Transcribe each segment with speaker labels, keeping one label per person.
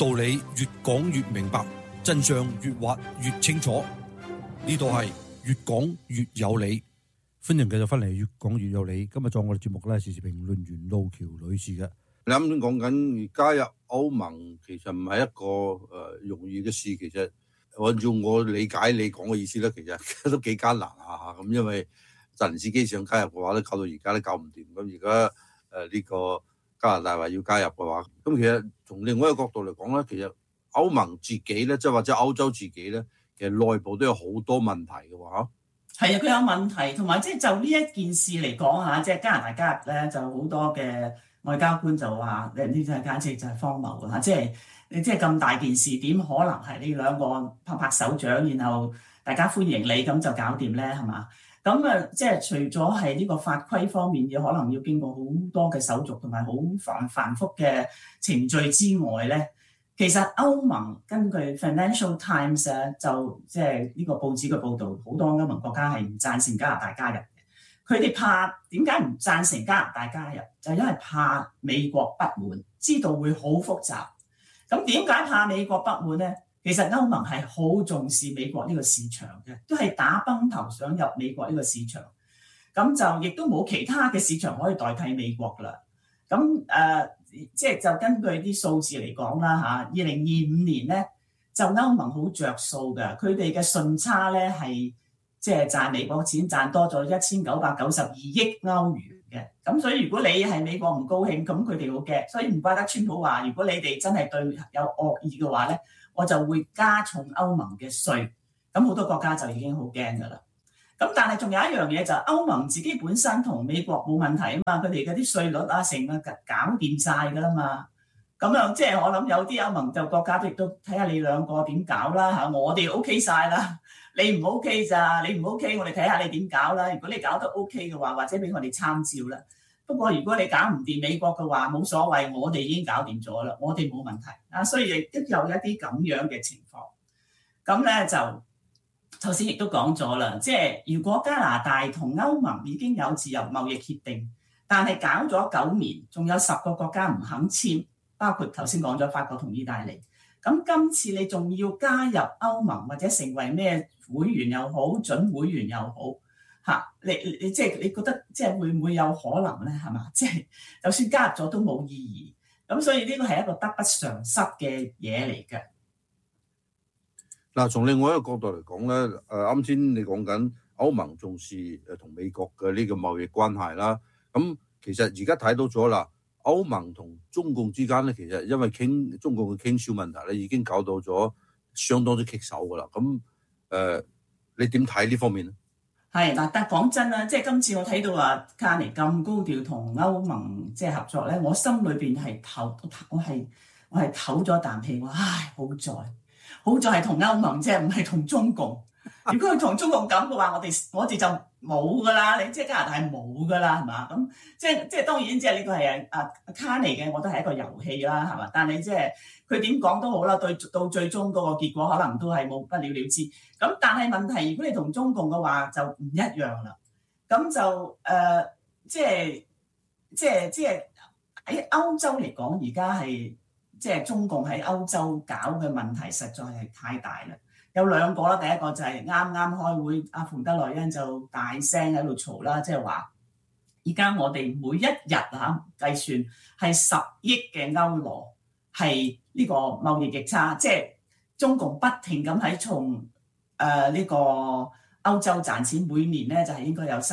Speaker 1: 道理越講越明白，真相越挖越清楚。呢度係越講越有理。歡迎繼續翻嚟越講越有理。今日做我哋節目咧，時事評論員路橋女士嘅。你啱先講緊加入歐盟，其實唔係一個容易嘅事。其實按照我理解你講嘅意思咧，其實都幾艱難下咁，因為澤連斯基想加入嘅話咧，搞到而家都搞唔掂。咁而家呢個加拿大話要加入嘅話，咁其實從另外一個角度嚟講咧，其實歐盟自己咧，即係或者歐洲自己咧，其實內部都有好多問題嘅話。
Speaker 2: 係啊，佢有問題，同埋即係就呢一件事嚟講嚇，即係加拿大加入咧，就好多嘅外交官就話：呢啲簡直就係荒謬嚇！即係咁大件事，點可能係你兩個拍拍手掌，然後大家歡迎你咁就搞掂咧？係嘛？咁啊，即係除咗係呢個法規方面可能要經過好多嘅手續同埋好繁複嘅程序之外咧。其實歐盟根據 Financial Times 咧，就即係呢個報紙嘅報導，好多歐盟國家係唔贊成加拿大加入嘅。佢哋怕點解唔贊成加拿大加入？就因為怕美國不滿，知道會好複雜。咁點解怕美國不滿呢？其實歐盟係好重視美國呢個市場嘅，都係打崩頭想入美國呢個市場。咁就亦都冇其他嘅市場可以代替美國啦。咁即係就根據啲數字嚟講啦嚇，2025年咧就歐盟好着數嘅，佢哋嘅順差咧係即係賺美國錢賺多咗1992億歐元嘅。咁所以如果你係美國唔高興，咁佢哋好驚，所以唔怪得川普話：如果你哋真係對有惡意嘅話咧，我就會加重歐盟嘅稅。咁好多國家就已經好驚㗎啦。咁但係仲有一樣嘢就係歐盟自己本身同美國冇問題啊嘛，佢哋嗰啲稅率啊成個搞掂晒㗎啦嘛。咁樣即係我諗有啲歐盟就國家亦都睇下你兩個點搞啦嚇，我哋 OK 晒啦，你唔 OK 咋？你唔 OK， 我哋睇下你點搞啦。如果你搞得 OK 嘅話，或者俾我哋參照啦。不過如果你搞唔掂美國嘅話，冇所謂，我哋已經搞掂咗啦，我哋冇問題啊。所以亦都有一啲咁樣嘅情況。咁咧就。頭先亦都講咗啦，即係如果加拿大同歐盟已經有自由貿易協定，但係搞咗9年，仲有10個國家唔肯簽，包括頭先講咗法國同意大利。咁今次你仲要加入歐盟或者成為咩會員又好，準會員又好嚇，你即係你覺得即係會唔會有可能咧？係嘛？即係就算加入咗都冇意義。咁所以呢個係一個得不償失嘅嘢嚟嘅。
Speaker 1: 嗱，從另外一個角度嚟講咧，啱先你講緊歐盟重視同美國嘅呢個貿易關係啦。咁其實而家睇到咗啦，歐盟同中共之間咧，其實因為中共嘅傾銷問題咧，已經搞到咗相當之棘手噶啦。咁你點睇呢方面咧？係
Speaker 2: 嗱，但講真啦，即係今次我睇到話卡尼咁高調同歐盟即係合作咧，我心裏邊係我係唞咗一啖氣，唉，好在係同歐盟啫，唔係同中共。如果佢同中共咁嘅話，我哋就冇噶啦。你即係加拿大係冇噶啦，係嘛？咁即係當然，即係呢個係卡尼嘅，我都係一個遊戲啦，係嘛？但係即係佢點講都好啦，到最終嗰個結果可能都係冇不了了之。咁但係問題，如果你同中共嘅話就唔一樣啦。咁就即係喺歐洲嚟講，而家係。即係中共喺歐洲搞嘅問題實在係太大啦，有兩個啦。第一個就係啱啱開會，阿馮德萊恩就大聲喺度嘈啦，即係話而家我哋每一日計算係10億嘅歐羅係呢個貿易逆差，即係中共不停咁喺從呢個歐洲賺錢，每年咧就係應該有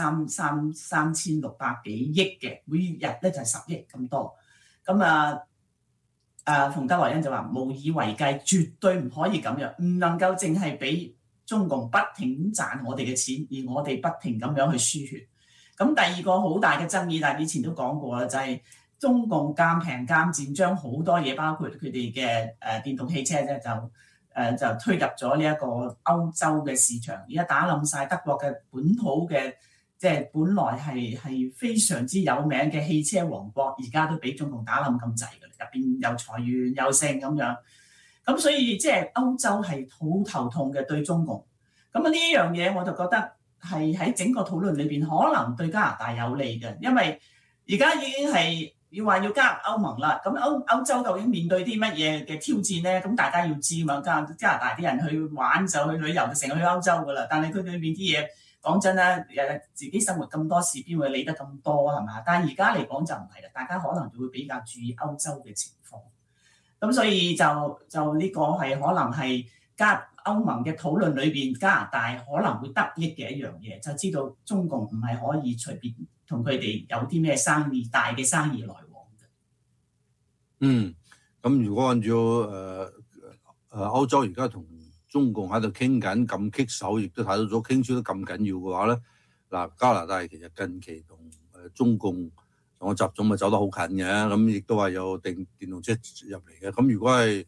Speaker 2: 3600幾億嘅，每日咧就係10億咁多，咁馮德萊恩就話無以為繼，絕對唔可以咁樣，唔能夠淨係俾中共不停賺我哋嘅錢，而我哋不停咁樣去輸血。咁第二個好大嘅爭議，但係以前都講過啦，就係中共賤平賤賤，將好多嘢，包括佢哋嘅電動汽車咧，就推入咗呢一個歐洲嘅市場，而家打冧晒德國嘅本土嘅。即係本來係非常之有名嘅汽車王國，而家都俾中共打冧咁滯㗎啦，入邊又裁員又剩咁樣，咁所以即係歐洲係好頭痛嘅對中共。咁呢樣嘢我就覺得係喺整個討論裏邊可能對加拿大有利嘅，因為而家已經係要話要加入歐盟啦，咁歐洲究竟面對啲乜嘢嘅挑戰咧？咁大家要知嘛，加拿大啲人去玩就去旅遊就成日去歐洲噶啦，但係佢裏面啲嘢講真啦，自己生活咁多事，邊會理得咁多係嘛？但係而家嚟講就唔係啦，大家可能就會比較注意歐洲嘅情況，咁所以就呢個係可能係加入歐盟嘅討論裏邊，加拿大可能會得益嘅一樣嘢，就知道中共唔係可以隨便同佢哋有啲咩大嘅生意來往嘅。
Speaker 1: 咁如果按照歐洲而家同中共喺度傾緊咁棘手，亦都睇到咗傾出得咁緊要嘅話咧，嗱加拿大其實近期同中共同個習總咪走得好近嘅，咁亦都話有電動車入嚟嘅。咁如果係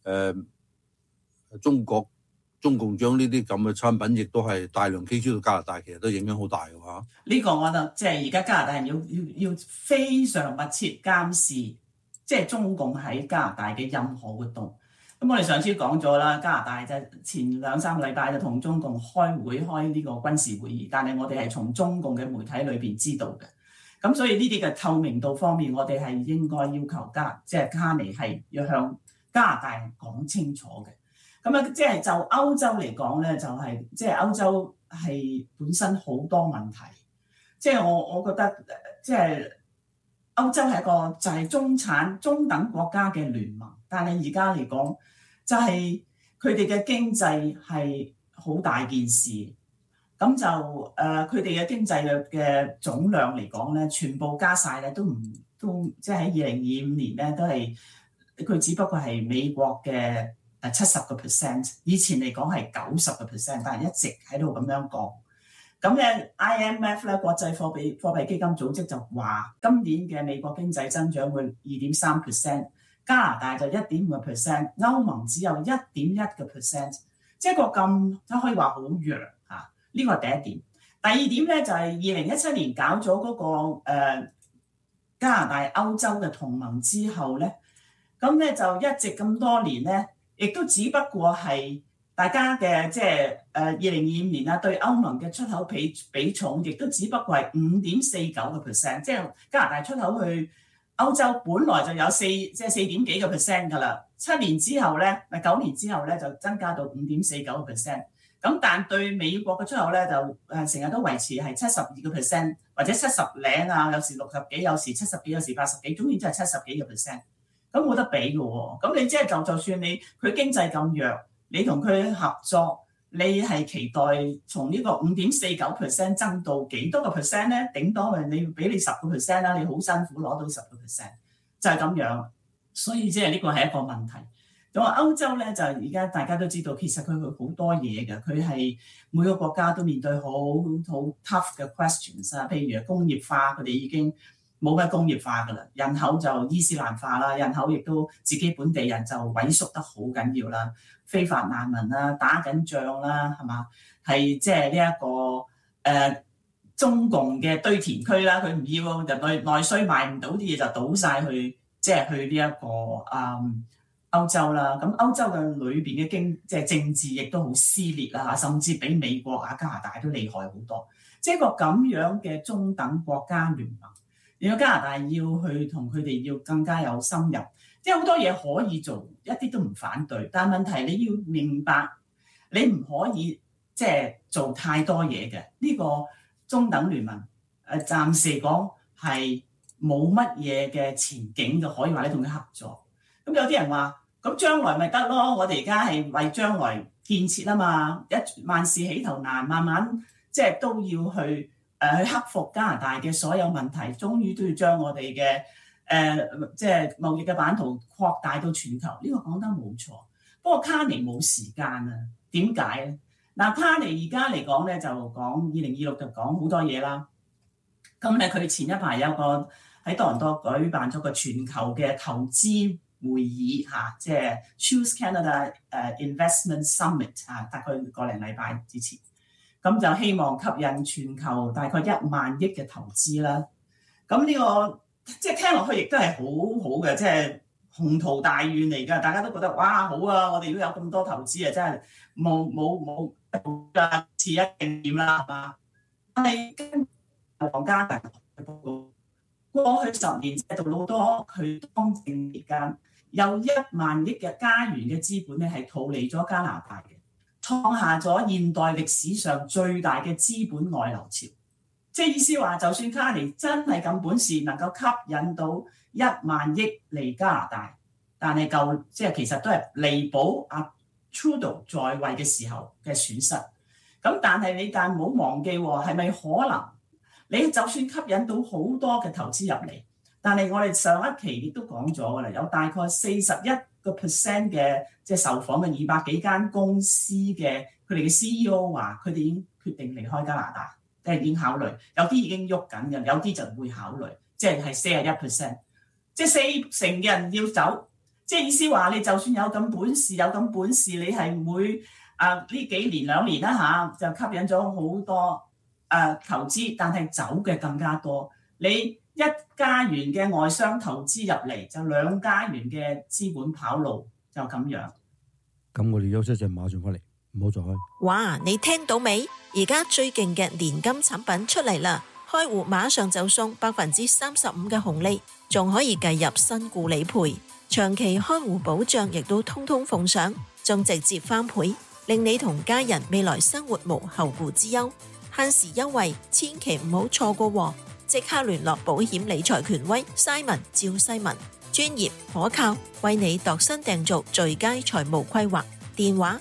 Speaker 1: 中共將呢啲咁嘅產品，亦都係大量傾出到加拿大，其實都影響好大嘅話。
Speaker 2: 呢個我覺得即係而家加拿大人要非常密切監視，即係中共喺加拿大嘅任何活動。咁我哋上次講咗啦，加拿大就前2-3個禮拜就同中共開呢個軍事會議，但係我哋係從中共嘅媒體裏邊知道嘅。咁所以呢啲嘅透明度方面，我哋係應該要求卡尼係要向加拿大人講清楚嘅。咁啊，即係就歐洲嚟講咧，就係即係歐洲係本身好多問題。即係我覺得，即係歐洲係一個就係中等國家嘅聯盟，但係而家嚟講，就係佢哋嘅經濟係好大件事。咁就佢哋嘅經濟嘅總量嚟講咧，全部加晒咧都即係喺2025年咧都係佢只不過係美國嘅70%，以前嚟講係90%，但係一直喺度咁樣講。咁咧 IMF 咧國際貨幣基金組織就話今年嘅美國經濟增長會2.3%，加拿大就1.5%，歐盟只有1.1%，即係個咁都可以話好弱嚇。呢個係第一點。第二點咧就係2017年搞咗嗰個加拿大歐洲嘅同盟之後咧，咁咧就一直咁多年咧，亦都只不過係大家嘅即係2025年啊對歐盟嘅出口比重，亦都只不過係5.49%，即係加拿大出口去歐洲本來就有4點幾個 percent 㗎啦，9年之後咧就增加到5.49%。咁但對美國嘅出口咧就成日都維持係72%或者70零啊，有時60幾，有時70幾，有時80幾，總之就係70幾個 percent。咁冇得比嘅喎。咁你即係就算佢經濟咁弱，你同佢合作，你係期待從呢個5.49% 增到幾多個 percent 咧？頂多咪你俾你10%啦，你好辛苦攞到10%，就係咁樣。所以即係呢個係一個問題。咁歐洲咧就而家大家都知道，其實佢好多嘢嘅，佢係每個國家都面對好 tough 嘅 questions 啊。譬如工業化，佢哋已經冇乜工業化噶啦，人口就伊斯蘭化啦，人口亦都自己本地人就萎縮得好緊要啦，非法難民啦，打緊仗啦，係嘛？係即係呢一個中共嘅堆填區啦，佢唔要就內需賣唔到啲嘢就倒晒去，即係去呢一個歐洲啦。咁歐洲嘅裏邊嘅即係政治亦都好撕裂啦，甚至比美國加拿大都厲害好多。即係個咁樣嘅中等國家聯盟，然後加拿大要去同佢哋要更加有深入，即係好多嘢可以做，一啲都唔反對。但係問題你要明白，你唔可以即係做太多嘢嘅。呢個中等聯盟暫時講係冇乜嘢嘅前景，就可以話你同佢合作。咁有啲人話，咁將來咪得咯？我哋而家係為將來建設啊嘛，萬事起頭難，慢慢即係都要去克服加拿大嘅所有問題，終於都要將我哋嘅即係貿易嘅版圖擴大到全球。呢個講得冇錯，不過卡尼冇時間啊？點解咧？嗱，卡尼而家嚟講咧就講2026就講好多嘢啦。咁咧佢前一排有個喺多倫多舉辦咗個全球嘅投資會議嚇，即係 Choose Canada Investment Summit 嚇，大概個零禮拜之前，咁就希望吸引全球大概1萬億嘅投資啦。咁呢個即係聽落去亦都係好好嘅，即係宏圖大願嚟㗎。大家都覺得哇好啊，我哋都有咁多投資啊，真係冇㗎，似一定點啦，係嘛？但係跟皇家銀行嘅報告過去10年，杜魯多佢當政期間，有1萬億嘅加元嘅資本咧係逃離咗加拿大嘅，創下咗現代歷史上最大嘅資本外流潮。即係意思話，就算卡尼真係咁本事，能夠吸引到1萬億嚟加拿大，但係即係其實都係彌補阿 Trudeau 在位嘅時候嘅損失。咁但係你唔好忘記喎，係咪可能你就算吸引到好多嘅投資入嚟，但係我哋上一期亦都講咗㗎啦，有大概41% 嘅即係受訪嘅200幾間公司嘅佢哋嘅 CEO 話，佢哋已經決定離開加拿大。已經考慮，有啲已經喐緊嘅，有啲就會考慮，即係41%，即係40%嘅人要走，即係意思話你就算有咁本事，你係唔會呢幾年2年啦就吸引咗好多投資，但係走嘅更加多。你1加元嘅外商投資入嚟，就2加元嘅資本跑路，就咁樣。
Speaker 1: 咁我哋休息一陣，馬上翻嚟，唔好再開。
Speaker 3: 哇！你聽到未？而家最勁嘅年金產品出嚟啦！開戶馬上就送35%嘅紅利，仲可以計入新固理賠，長期開戶保障亦都通通奉上，仲直接翻倍，令你同家人未來生活無後顧之憂。限時優惠，千祈唔好錯過喎！即刻聯絡保險理財權威 Simon 趙世文，專業可靠，為你度身訂造最佳財務規劃。電話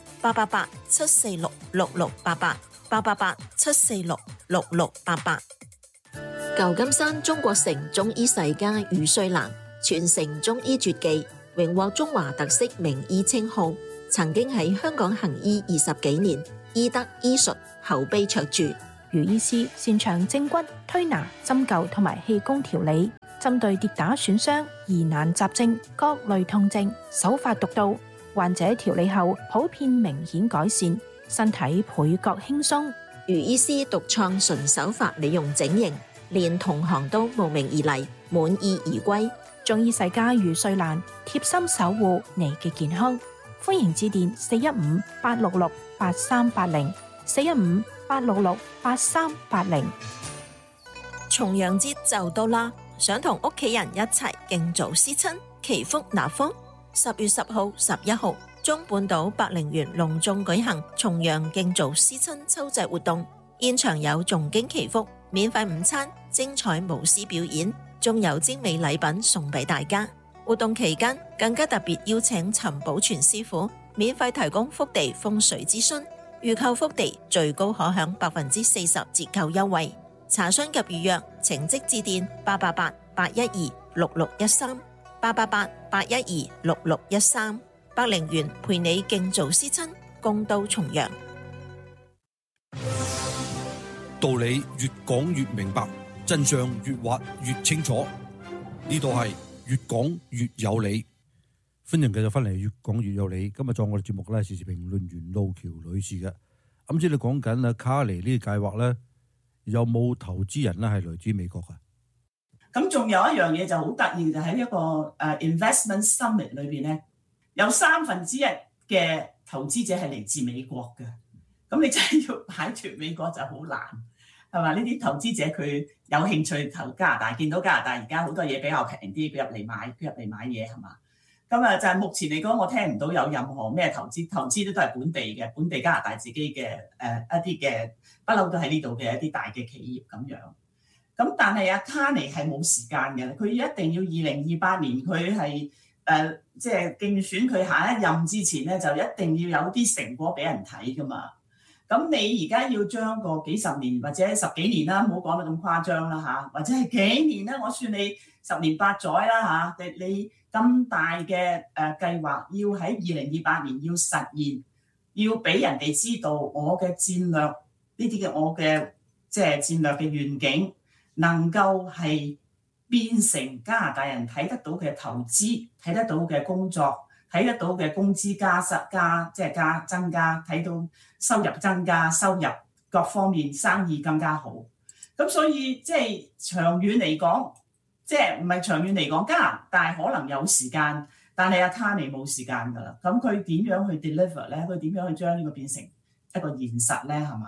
Speaker 3: 888-746-6688。888-746-6688。舊金山中國城中醫世家余瑞蘭，傳承中醫絕技，榮獲中華特色名醫稱號，曾經喺香港行醫20幾年，醫德醫術口碑卓著。
Speaker 4: 余醫師擅長正骨、推拿、針灸同埋氣功調理，針對跌打損傷、疑難雜症、各類痛症，手法獨到，患者調理後普遍明顯改善，身體倍覺輕鬆。
Speaker 3: 余醫師獨創純手法美容整形，連同行都慕名而嚟，滿意而歸。
Speaker 4: 中醫世家余瑞蘭貼心守護你嘅健康，歡迎致電415-866-8380 415-866-8380。
Speaker 3: 重陽節就到啦，想同屋企人一齊敬祖思親，祈福納福。10月10號、11號，中半島百靈園隆重舉行重陽敬祖思親秋祭活動，現場有誦經祈福、免費午餐、精彩舞獅表演，仲有精美禮品送俾大家。活動期間更加特別邀請陳寶全師傅免費提供福地風水諮詢，預購福地最高可享40%折扣優惠。查詢及預約請即致電888-812-6613 888-812-6613。百靈園陪你敬祖思親，共度重陽。
Speaker 1: 道理越講越明白，真相越挖越清楚。呢度係越講越有理。歡迎繼續翻嚟，越講越有理。今日做我哋節目咧，時事評論員路橋女士嘅。啱先你講緊啊卡尼呢個計劃咧，有冇投資人咧係來自美國噶？
Speaker 2: 咁仲有一樣嘢就好得意，就喺一個investment summit 裏邊咧，有1/3嘅投資者係嚟自美國嘅。咁你真係要擺脱美國就好難，係嘛？呢啲投資者佢有興趣投加拿大，見到加拿大而家好多嘢比較平啲，佢入嚟買嘢係嘛？咁就係目前嚟講，我聽唔到有任何咩投資都係本地嘅，本地加拿大自己嘅一啲嘅不嬲都喺呢度嘅一啲大嘅企業咁樣。咁但係阿卡尼係冇時間嘅，佢一定要2028年佢係即係競選佢下一任之前咧，就一定要有啲成果俾人睇噶嘛。咁你而家要將個幾十年或者10幾年啦，唔好講得咁誇張啦嚇，或者係幾年咧，我算你10年8載啦嚇。你咁大嘅計劃，要喺2028年要實現，要俾人哋知道我嘅戰略呢啲嘅我嘅即係戰略嘅願景，能夠係變成加拿大人睇得到嘅投資，睇得到嘅工作，睇得到嘅工資增加，睇到收入增加，收入各方面生意更加好。咁所以即係長遠嚟講，即係唔係長遠嚟講，加拿大可能有時間，但係阿卡尼冇時間㗎啦。咁佢點樣去 deliver 咧？佢點樣去將呢個變成一個現實咧？係嘛？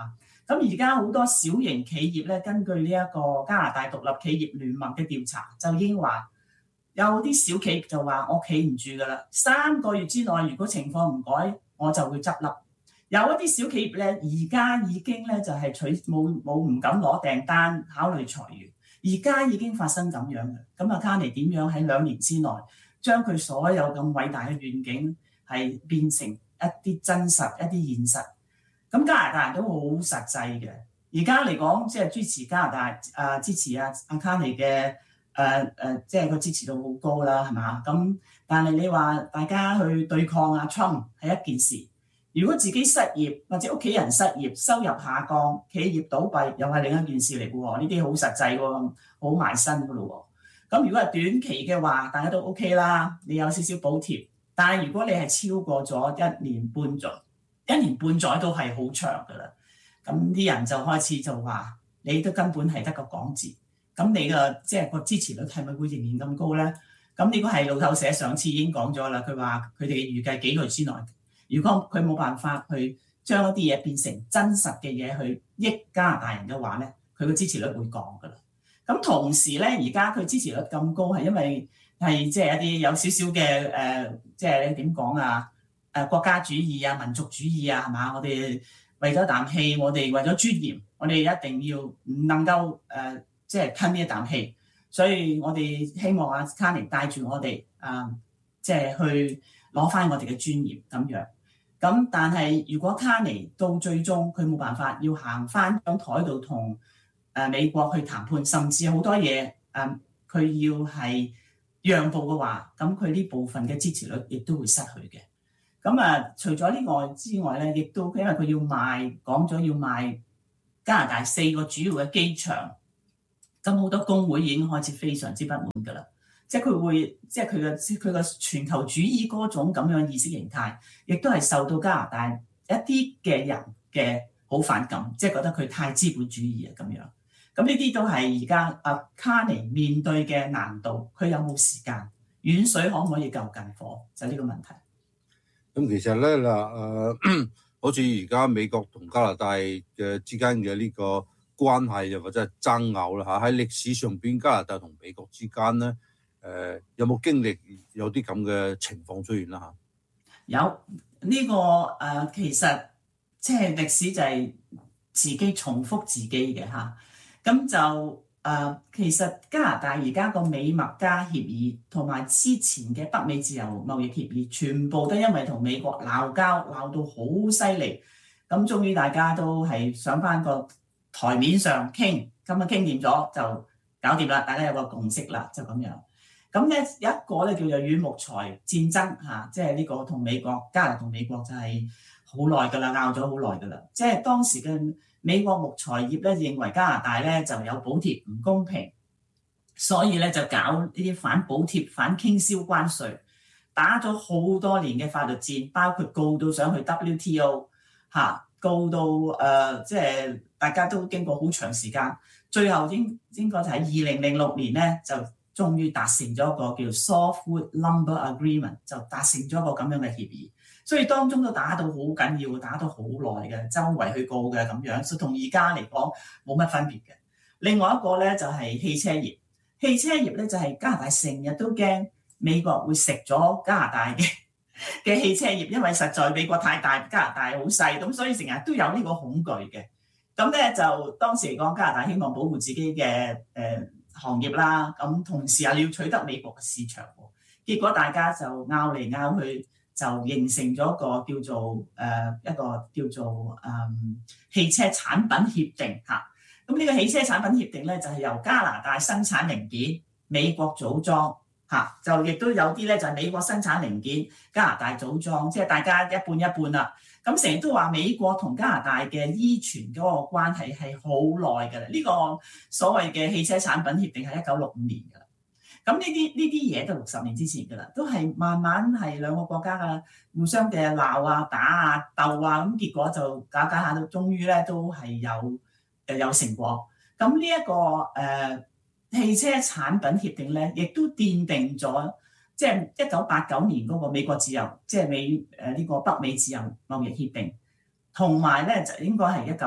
Speaker 2: 咁而家好多小型企業咧，根據呢一個加拿大獨立企業聯盟嘅調查，就已經話有啲小企業就話我企唔住㗎啦，3個月之內如果情況唔改，我就會執笠。有一啲小企業咧，而家已經咧就係唔敢攞訂單，考慮裁員。而家已經發生咁樣嘅，咁Carney點樣喺2年之內將佢所有咁偉大嘅願景係變成一啲真實、一啲現實？咁加拿大人都好實際嘅。而家嚟講，即係支持加拿大支持Carney嘅即係個支持度好高啦，係嘛？咁但係你話大家去對抗Trump 係一件事。如果自己失業或者屋企人失業、收入下降、企業倒閉，又係另一件事嚟嘅喎。呢啲好實際喎，好埋身嘅咯喎。咁如果係短期嘅話，大家都 OK 啦，你有少少補貼。但係如果你係超過咗1年半載，1年半載都係好長㗎啦。咁啲人就開始就話，你都根本係得個講字。咁你嘅即係個支持率係咪會仍然咁高咧？咁呢個係路透社上次已經講咗啦，佢話佢哋預計幾個月之內。如果佢冇辦法去將一啲嘢變成真實嘅嘢去益加拿大人嘅話咧，佢個支持率會降㗎啦。咁同時咧，而家佢支持率咁高係因為係即係一啲有少少嘅即係點講國家主義民族主義係嘛？我哋為咗啖氣，我哋為咗尊嚴，我哋一定要唔能夠即係吞呢一啖氣。所以我哋希望Carney帶住我哋即係去攞翻我哋嘅尊嚴咁樣。咁但係如果Carney到最終佢冇辦法要行翻張台度同美國去談判，甚至好多嘢佢要係讓步嘅話，咁佢呢部分嘅支持率亦都會失去嘅。咁除咗呢個之外咧，亦都因為佢講咗要賣加拿大4個主要嘅機場，咁好多工會已經開始非常之不滿㗎啦。即係佢會，即係佢嘅全球主義嗰種咁樣意識形態，亦都係受到加拿大一啲嘅人嘅好反感，即係覺得佢太資本主義咁樣。咁呢啲都係而家Carney面對嘅難度。佢有冇時間？遠水可唔可以救近火？就呢個問題。
Speaker 1: 咁其實咧好似而家美國同加拿大嘅之間嘅呢個關係又或者係爭拗啦喺歷史上邊加拿大同美國之間咧。有冇經歷有啲咁嘅情況出現啦？
Speaker 2: 有呢個其實即係歷史就係自己重複自己嘅嚇。咁就其實加拿大而家個美墨加協議同埋之前嘅北美自由貿易協議，全部都因為同美國鬧交鬧到好犀利。咁終於大家都係上翻個台面上傾，咁傾掂咗就搞掂啦，大家有個共識啦，就咁樣。咁咧有一個咧叫做軟木材戰爭嚇，即係呢個同美國加拿大同美國就係好耐㗎啦，拗咗好耐㗎啦。即係當時嘅美國木材業咧認為加拿大咧就有補貼唔公平，所以咧就搞呢啲反補貼、反傾銷關稅，打咗好多年嘅法律戰，包括告到上去 WTO 嚇，告到即係大家都經過好長時間，最後應該就喺2006年咧就終於達成咗一個叫 Softwood Lumber Agreement， 就達成咗一個咁樣嘅協議，所以當中都打到好緊要，打到好耐嘅，周圍去告嘅咁樣，所以同而家嚟講冇乜分別嘅。另外一個咧就係汽車業，汽車業咧就係加拿大成日都驚美國會食咗加拿大嘅汽車業，因為實在美國太大，加拿大好細，咁所以成日都有呢個恐懼嘅。咁咧就當時嚟講，加拿大希望保護自己嘅行業啦，咁同時你要取得美國嘅市場，結果大家就拗嚟拗去，就形成咗一個叫做汽車產品協定嚇。咁呢個汽車產品協定咧就係由加拿大生產零件，美國組裝嚇，就亦都有啲咧就係美國生產零件，加拿大組裝，即係大家一半一半啦。咁成日都話美國同加拿大嘅依存嗰個關係係好耐㗎啦，呢個所謂嘅汽車產品協定係1965年㗎啦。咁呢啲嘢都60年之前㗎啦，都係慢慢係兩個國家嘅互相嘅鬧啊、打啊、鬥啊，咁結果就搞下到終於咧都係有成果。咁呢一個汽車產品協定咧，亦都奠定咗。即係1989年嗰個美國自由，即係呢個北美自由貿易協定，同埋咧就應該係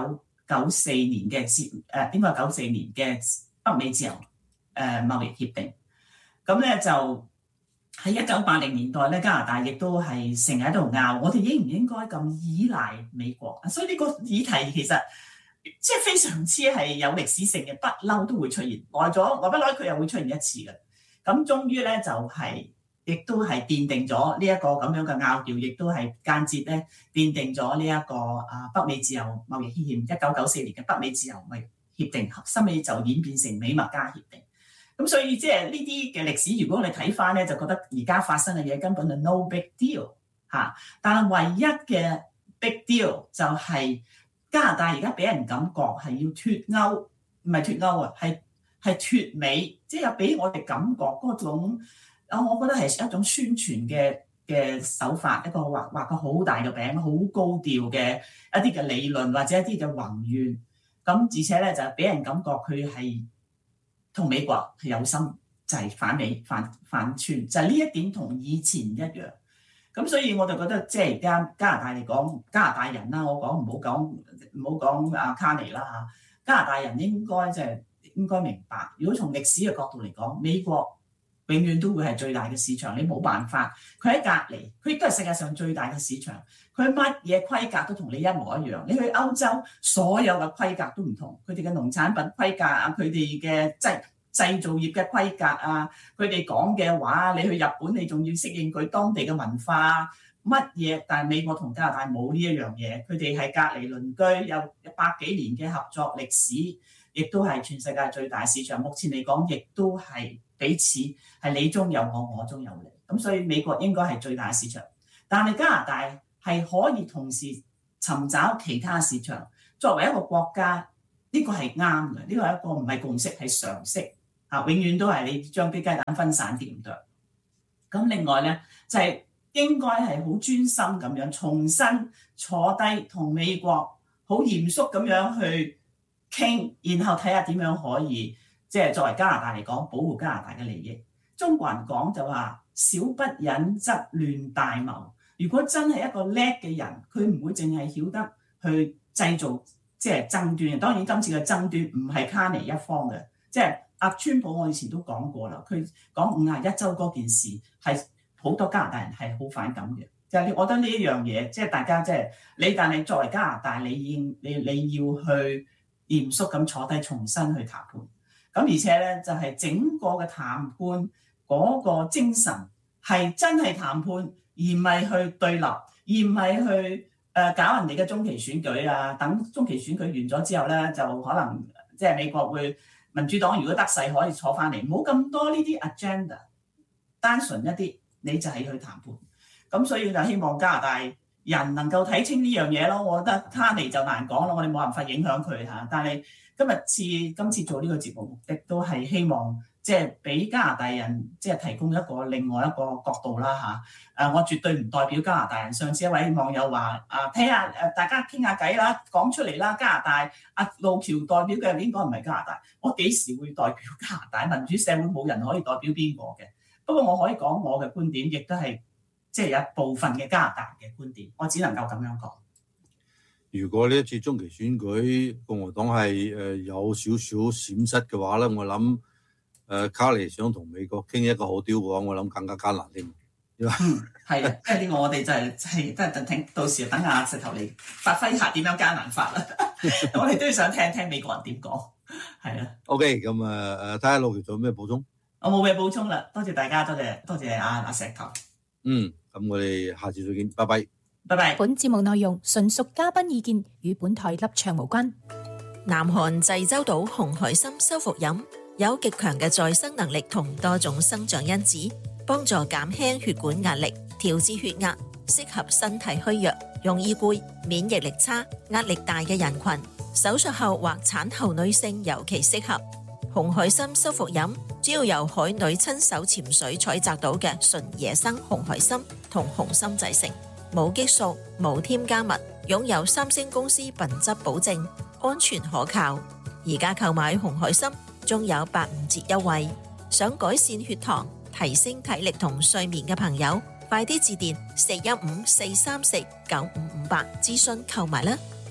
Speaker 2: 1994年嘅應該係94年嘅北美自由貿易協定。咁咧就喺1980年代咧，加拿大亦都係成日喺度拗，我哋應唔應該咁依賴美國？所以呢個議題其實即係非常之係有歷史性嘅，不嬲都會出現，耐不耐佢又會出現一次嘅。咁終於咧就係、亦都係奠定咗呢一個咁樣嘅拗撬，亦都係間接咧奠定咗呢一個北美自由貿易協定1994年嘅北美自由貿易協定，後尾就演變成美墨加協定。咁所以即係呢啲嘅歷史，如果你睇翻咧，就覺得而家發生嘅嘢根本就 no big deal 嚇。但係唯一嘅 big deal 就係加拿大而家俾人感覺係要脫歐，唔係脫歐啊，係脫美，即係有俾我哋感覺嗰種。我覺得係一種宣傳嘅手法，一個畫個好大嘅餅，好高調嘅一啲嘅理論或者一啲嘅宏願。咁而且咧就俾人感覺佢係同美國係有心，就係反美反串，就係呢一點同以前一樣。咁所以我就覺得即係而家加拿大嚟講，加拿大人啦，我講唔好講阿卡尼啦嚇，加拿大人應該明白，如果從歷史嘅角度嚟講，美國永遠都會係最大嘅市場，你冇辦法。佢喺隔離，佢亦都係世界上最大嘅市場。佢乜嘢規格都同你一模一樣。你去歐洲，所有嘅規格都唔同。佢哋嘅農產品規格啊，佢哋嘅製造業嘅規格啊，佢哋講嘅話，你去日本，你仲要適應佢當地嘅文化乜嘢。但係美國同加拿大冇呢一樣嘢，佢哋係隔離鄰居，有100幾年嘅合作歷史，亦都係全世界最大市場。目前嚟講，亦都係彼此係你中有我，我中有你。咁所以美國應該係最大市場，但係加拿大係可以同時尋找其他市場。作為一個國家，呢個係啱嘅，呢個係一個唔係共識，係常識嚇。永遠都係你將啲雞蛋分散掂唔得。咁另外咧就係應該係好專心咁樣重新坐低同美國好嚴肅咁樣去傾，然後睇下點樣可以即係作為加拿大嚟講保護加拿大嘅利益。中國人講就話小不忍則亂大謀。如果真係一個叻嘅人，佢唔會淨係曉得去製造即係爭端。當然今次嘅爭端唔係卡尼一方嘅，即係阿川普我以前都講過啦，佢講51州嗰件事係好多加拿大人係好反感嘅。就係我覺得呢一樣嘢，即係大家即係你，但係作為加拿大，你要去嚴肅咁坐低重新去談判。咁而且咧就係整個嘅談判嗰個精神係真係談判，而唔係去對立，而唔係去搞人哋嘅中期選舉啊。等中期選舉完咗之後咧，就可能即係美國會民主黨如果得勢可以坐翻嚟，唔好咁多呢啲 agenda， 單純一啲你就係去談判。咁所以就希望加拿大人能夠睇清呢樣嘢咯。我覺得卡尼就難講咯，我哋冇辦法影響佢嚇。但係今次做呢個節目目的都係希望即係俾加拿大人即係提供一個另外一個角度啦嚇。我絕對唔代表加拿大人。上次一位網友話睇下大家傾下偈啦，講出嚟啦。加拿大路橋代表嘅應該唔係加拿大，我幾時會代表加拿大？民主社會冇人可以代表邊個嘅。不過我可以講我嘅觀點，亦都係即係有一部分嘅加拿大嘅觀點，我只能夠咁樣講。
Speaker 1: 如果呢一次中期選舉共和黨係有少少閃失嘅話咧，我諗卡尼想同美國傾一個好雕嘅話，我諗更加艱難添。
Speaker 2: 係啊，即係呢個我哋就係等到時等阿石頭嚟發揮下點樣艱難法啦。我哋都要想聽聽美國人點講。係啊。OK，
Speaker 1: 咁睇下路橋仲有咩補充？
Speaker 2: 我冇咩補充啦，多謝大家，多謝阿石頭。
Speaker 1: 咁我哋下次再見，拜拜。
Speaker 2: 拜拜。
Speaker 4: 本節目內容純屬嘉賓意見，與本台立場無關。
Speaker 3: 南韓濟州島紅海參修復飲有極強嘅再生能力同多種生長因子，幫助減輕血管壓力、調節血壓，適合身體虛弱、容易攰、免疫力差、壓力大嘅人群。手術後或產後女性尤其適合。紅海參修復飲主要由海女親手潛水採摘到嘅純野生紅海參同紅參製成，冇激素、冇添加物，擁有3星公司品質保證，安全可靠。而家購買紅海參仲有85折優惠，想改善血糖、提升體力同睡眠嘅朋友，快啲致電415-434-9558諮詢購買啦。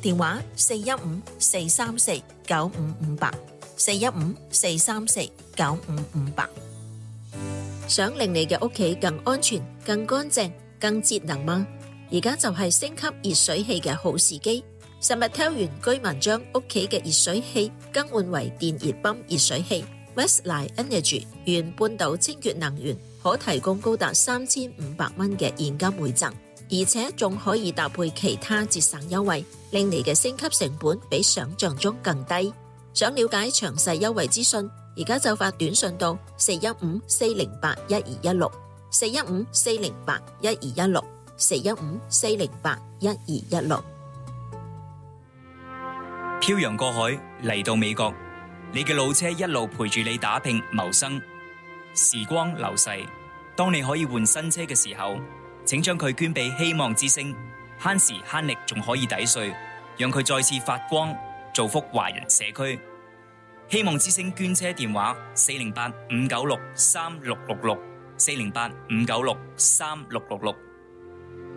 Speaker 3: 電話415-434-9558，415-434-9558。想令你嘅屋企更安全、更乾淨、更節能嗎？而家就係升級熱水器嘅好時機。Summertel 原居民將屋企嘅熱水器更換為電熱泵熱水器。Westline Energy 原半島清潔能源可提供高達3500蚊嘅現金回贈，而且仲可以搭配其他節省優惠，令你嘅升級成本比想象中更低。想了解詳細優惠資訊，而家就發短信到415-408-1216，415-408-1216，415-408-1216。
Speaker 5: 漂洋過海嚟到美國，你嘅老車一路陪住你打拼謀生。時光流逝，當你可以換新車嘅時候，請將佢捐俾希望之星，慳時慳力仲可以抵稅，讓佢再次發光，造福華人社區。希望之星捐車電話408-596-3666，408-596-3666。